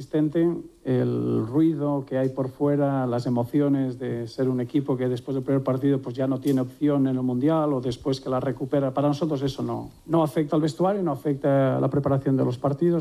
consistente, el ruido que hay por fuera, las emociones de ser un equipo que después del primer partido pues ya no tiene opción en el Mundial o después que la recupera. Para nosotros eso no afecta al vestuario, no afecta a la preparación de los partidos.